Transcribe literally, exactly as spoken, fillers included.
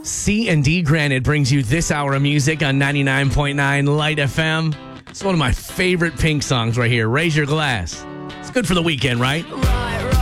C and D Granite brings you this hour of music on ninety-nine point nine Light F M. It's one of my favorite Pink songs right here. Raise Your Glass. It's good for the weekend, right?